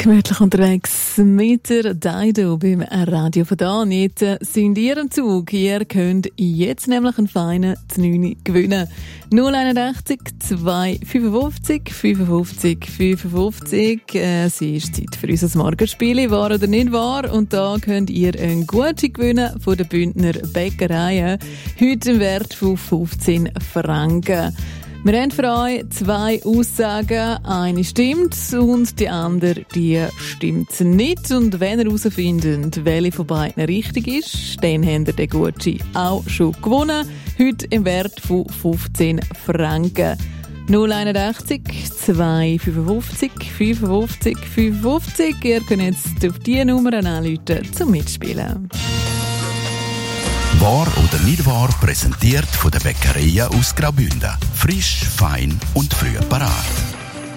Gemütlich unterwegs mit der Daido beim Radio von da. Jetzt sind ihr am Zug. Ihr könnt jetzt nämlich einen feinen 9 gewinnen. 081 255 55 55. Es ist Zeit für unser Morgenspiel. Wahr oder nicht wahr? Und da könnt ihr einen Gutschein gewinnen von der Bündner Bäckerei. Heute im Wert von 15 Franken. Wir haben für euch 2 Aussagen. Eine stimmt und die andere die stimmt nicht. Und wenn ihr herausfindet, welche von beiden richtig ist, dann habt ihr den Gutschein auch schon gewonnen. Heute im Wert von 15 Franken. 081 255 55 55. Ihr könnt jetzt auf diese Nummer anrufen zum Mitspielen. Wahr oder nicht wahr, präsentiert von der Bäckerei aus Graubünden. Frisch, fein und früh parat.